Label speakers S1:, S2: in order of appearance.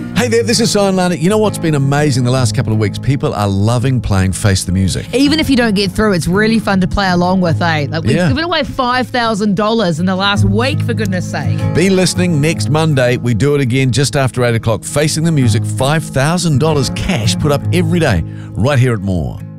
S1: Hey there, this is Sion Lana. You know what's been amazing the last couple of weeks? People are loving playing Face the Music.
S2: Even if you don't get through, it's really fun to play along with, eh? Like we've given away $5,000 in the last week, for goodness sake.
S1: Be listening next Monday. We do it again just after 8 o'clock. Facing the Music, $5,000 cash put up every day right here at More.